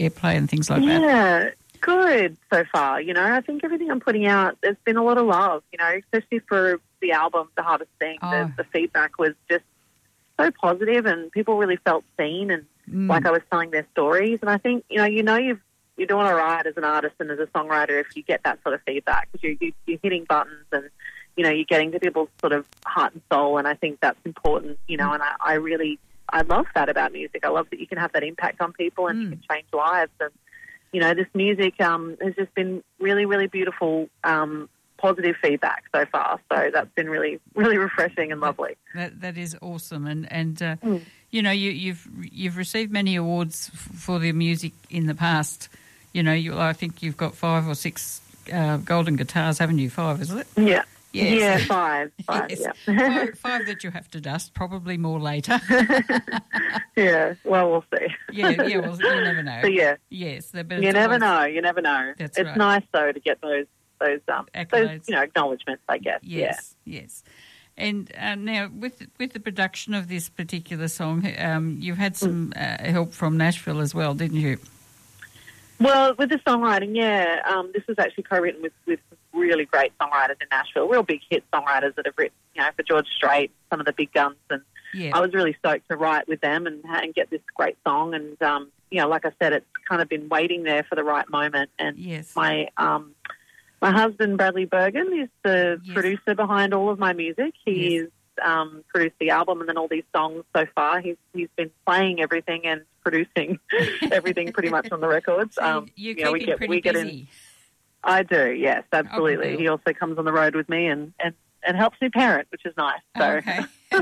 airplay and things like that? Yeah, good so far. I think everything I'm putting out, there's been a lot of love, especially for the album, The Hardest Thing. The feedback was just so positive and people really felt seen and like I was telling their stories. And I think, you're doing all right as an artist and as a songwriter if you get that sort of feedback because you're hitting buttons and, you're getting to people's sort of heart and soul. And I think that's important, and I love that about music. I love that you can have that impact on people and you can change lives. And, this music has just been really, really beautiful, positive feedback so far. So that's been really, really refreshing and lovely. That is awesome. And you've received many awards for the music in the past. I think you've got 5 or 6 golden guitars, haven't you? 5, isn't it? Yeah. Yes. Yeah, 5. Yes. Yeah. 5 that you have to dust, probably more later. Yeah, well, we'll see. Well, you never know. But yeah. Yes. You never know. That's it's right. nice, though, to get those acknowledgements, I guess. Yes, yes. And now, with the production of this particular song, you had some help from Nashville as well, didn't you? Well, with the songwriting, this was actually co-written with really great songwriters in Nashville, real big hit songwriters that have written, for George Strait, some of the big guns, and I was really stoked to write with them and get this great song. And like I said, it's kind of been waiting there for the right moment. And my husband Bradley Bergen is the producer behind all of my music. He's produced the album and then all these songs so far. He's been playing everything and producing everything pretty much on the records. So you keep him pretty busy. I do, yes, absolutely. He also comes on the road with me and helps me parent, which is nice. So. Okay.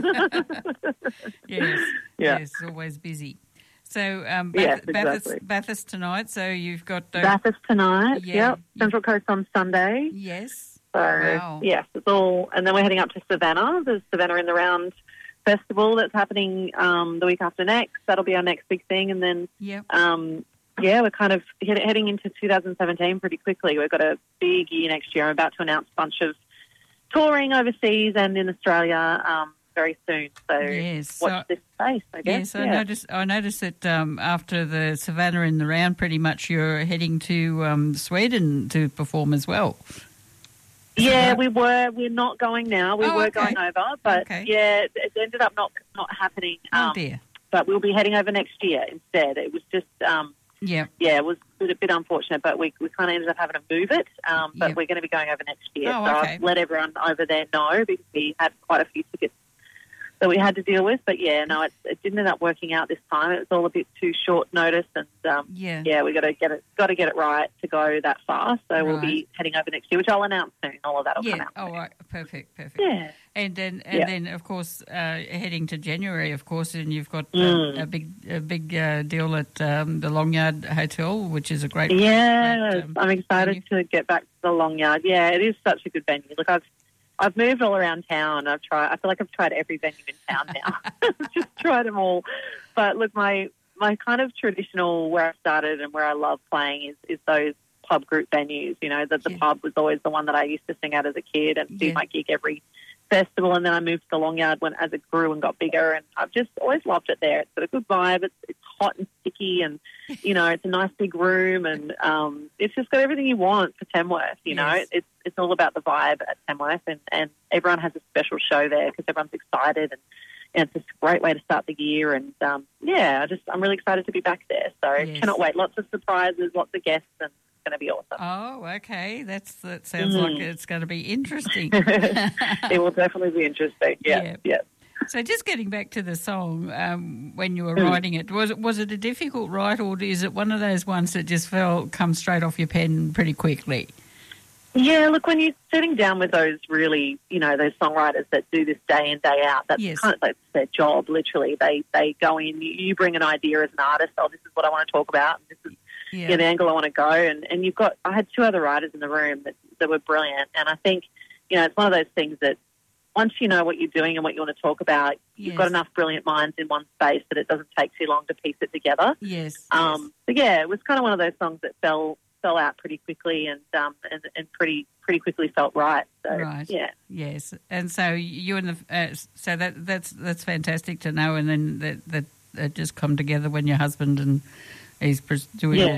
Yes, always busy. So Bathurst tonight, so you've got... Bathurst tonight, Central Coast on Sunday. Yes. So, yes, it's all... And then we're heading up to Savannah, the Savannah in the Round Festival that's happening the week after next. That'll be our next big thing. And then... we're kind of heading into 2017 pretty quickly. We've got a big year next year. I'm about to announce a bunch of touring overseas and in Australia very soon. So watch this space, I guess. Yes, I noticed that after the Savannah in the Round, pretty much you're heading to Sweden to perform as well. Yeah, we were. We're not going now. We were going over, but it ended up not happening. Oh dear. But we'll be heading over next year instead. It was just... it was a bit unfortunate, but we kind of ended up having to move it. But we're going to be going over next year. So I've let everyone over there know because we had quite a few tickets that we had to deal with. But it didn't end up working out this time. It was all a bit too short notice, and we got to get it right to go that far. So we'll be heading over next year, which I'll announce soon. All of that will come out. Oh, right. Perfect. Yeah. And then of course heading to January, of course, and you've got a big deal at the Longyard Hotel, which is a great. Yeah, I'm excited to get back to the Longyard. Yeah, it is such a good venue. Look, I've moved all around town. I feel like I've tried every venue in town now. Just tried them all. But look, my kind of traditional where I started and where I love playing is those pub group venues. The pub was always the one that I used to sing at as a kid and do my gig every festival, and then I moved to the Longyard as it grew and got bigger, and I've just always loved it there. It's got a good vibe. It's hot and sticky, and it's a nice big room, and it's just got everything you want for Tamworth. It's all about the vibe at Tamworth, and everyone has a special show there because everyone's excited, and it's a great way to start the year. And I'm really excited to be back there. So cannot wait. Lots of surprises, lots of guests, and going to be awesome. Oh, okay. That sounds like it's going to be interesting. It will definitely be interesting. Yeah. So just getting back to the song, when you were writing it, was it a difficult write, or is it one of those ones that just come straight off your pen pretty quickly? Yeah, look, when you're sitting down with those really, those songwriters that do this day in, day out, that's kind of that's their job, literally. They go in, you bring an idea as an artist, this is what I want to talk about, and this is the angle I want to go. And I had 2 other writers in the room that were brilliant. And I think, it's one of those things that once you know what you're doing and what you want to talk about, you've got enough brilliant minds in one space that it doesn't take too long to piece it together. Yes. But it was kind of one of those songs that fell out pretty quickly and pretty quickly felt right. So, right. Yeah. Yes. And so you and so that's fantastic to know. And then that just come together when your husband and He's doing Yeah. all